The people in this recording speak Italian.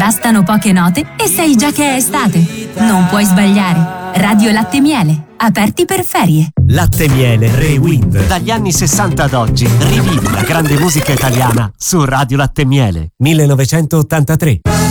Bastano poche note e sai già che è estate. Non puoi sbagliare. Radio Latte Miele, aperti per ferie. Latte Miele Rewind. Dagli anni 60 ad oggi, rivivi la grande musica italiana su Radio Latte Miele. 1983.